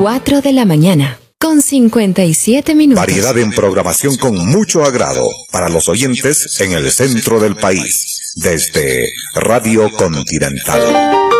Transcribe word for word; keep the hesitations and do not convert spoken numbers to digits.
cuatro de la mañana, con cincuenta y siete minutos. Variedad en programación con mucho agrado para los oyentes en el centro del país, desde Radio Continental.